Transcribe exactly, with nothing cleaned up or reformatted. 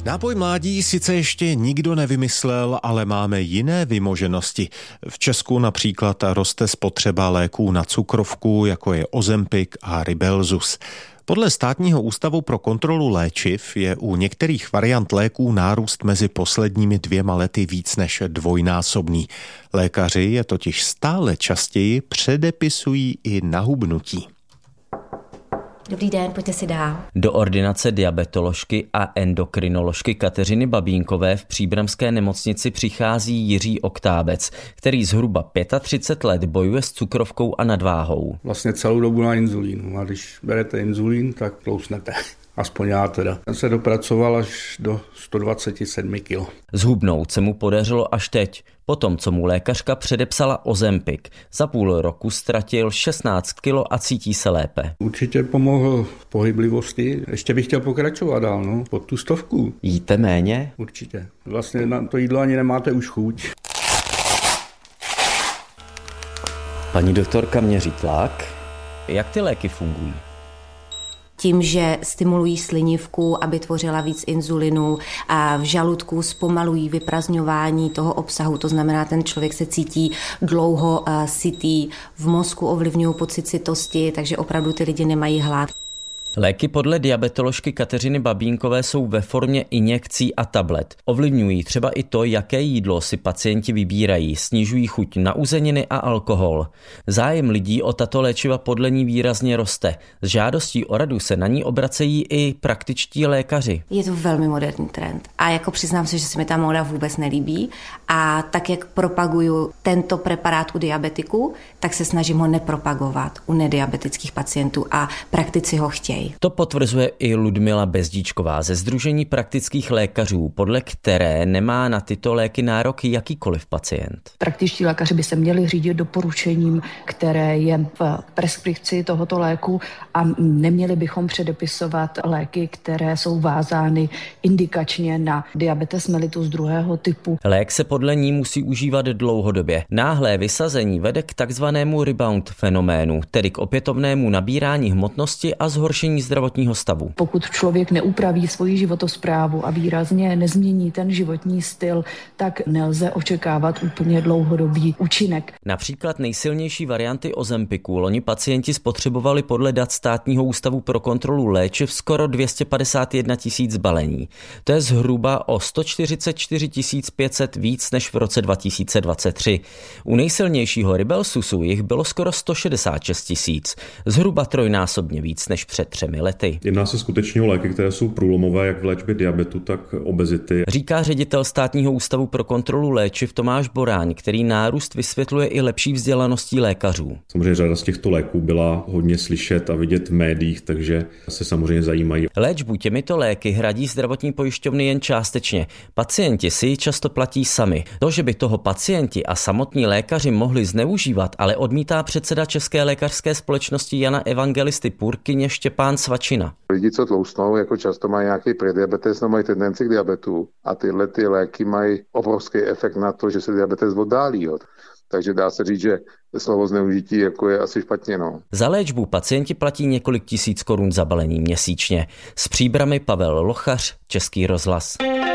Nápoj mládí sice ještě nikdo nevymyslel, ale máme jiné vymoženosti. V Česku například roste spotřeba léků na cukrovku, jako je Ozempic a Rybelsus. Podle Státního ústavu pro kontrolu léčiv je u některých variant léků nárůst mezi posledními dvěma lety víc než dvojnásobný. Lékaři je totiž stále častěji předepisují i na hubnutí. Dobrý den, pojďte si dál. Do ordinace diabetoložky a endokrinoložky Kateřiny Babínkové v příbramské nemocnici přichází Jiří Oktábec, který zhruba třicet pět let bojuje s cukrovkou a nadváhou. Vlastně celou dobu na inzulínu a když berete inzulín, tak tlousnete. Aspoň já teda. Jsem se dopracoval až do sto dvacet sedm kilo. Zhubnout se mu podařilo až teď, potom co mu lékařka předepsala Ozempic. Za půl roku ztratil šestnáct kilo a cítí se lépe. Určitě pomohl v pohyblivosti. Ještě bych chtěl pokračovat dál, no, pod tu stovku. Jíte méně? Určitě. Vlastně na to jídlo ani nemáte už chuť. Paní doktorka měří tlak. Jak ty léky fungují? Tím, že stimulují slinivku, aby tvořila víc inzulinu a v žaludku zpomalují vyprazňování toho obsahu, to znamená, ten člověk se cítí dlouho sytý, v mozku ovlivňují pocit sytosti, takže opravdu ty lidi nemají hlad. Léky podle diabetoložky Kateřiny Babínkové jsou ve formě injekcí a tablet. Ovlivňují třeba i to, jaké jídlo si pacienti vybírají, snižují chuť na uzeniny a alkohol. Zájem lidí o tato léčiva podle ní výrazně roste. S žádostí o radu se na ní obracejí i praktičtí lékaři. Je to velmi moderní trend a jako přiznám se, že se mi ta móda vůbec nelíbí a tak, jak propaguju tento preparát u diabetiků, tak se snažím ho nepropagovat u nediabetických pacientů a praktici ho chtějí. To potvrzuje i Ludmila Bezdíčková ze Sdružení praktických lékařů, podle které nemá na tyto léky nárok jakýkoliv pacient. Praktičtí lékaři by se měli řídit doporučením, které je v preskripci tohoto léku a neměli bychom předepisovat léky, které jsou vázány indikačně na diabetes mellitus druhého typu. Lék se podle ní musí užívat dlouhodobě. Náhlé vysazení vede k takzvanému rebound fenoménu, tedy k opětovnému nabírání hmotnosti a zhoršení zdravotního stavu. Pokud člověk neupraví svoji životosprávu a výrazně nezmění ten životní styl, tak nelze očekávat úplně dlouhodobý účinek. Například nejsilnější varianty Ozempicu loni pacienti spotřebovali podle dat Státního ústavu pro kontrolu léčiv skoro dvě stě padesát jedna tisíc balení. To je zhruba o sto čtyřicet čtyři tisíc pět set víc než v roce dva tisíce dvacet tři. U nejsilnějšího Rybelsusu jich bylo skoro sto šedesát šest tisíc, zhruba trojnásobně víc než před třemi lety. Jedná se skutečně o léky, které jsou průlomové jak v léčbě diabetu, tak obezity. Říká ředitel Státního ústavu pro kontrolu léčiv Tomáš Boráň, který nárůst vysvětluje i lepší vzdělaností lékařů. Samozřejmě řada z těchto léků byla hodně slyšet a vidět v médiích, takže se samozřejmě zajímají. Léčbu těmito léky hradí zdravotní pojišťovny jen částečně. Pacienti si ji často platí sami. To, že by toho pacienti a samotní lékaři mohli zneužívat, ale odmítá předseda České lékařské společnosti Jana Evangelisty Purkyně Štěpán Svačina. Lidi, co tloustnou, jako často mají nějaký prediabetes, no mají tendenci k diabetu a tyhle ty léky mají obrovský efekt na to, že se diabetes oddálí. Takže dá se říct, že slovo zneužití jako je asi špatně. No. Za léčbu pacienti platí několik tisíc korun za balení měsíčně. S Příbrami Pavel Lochař, Český rozhlas.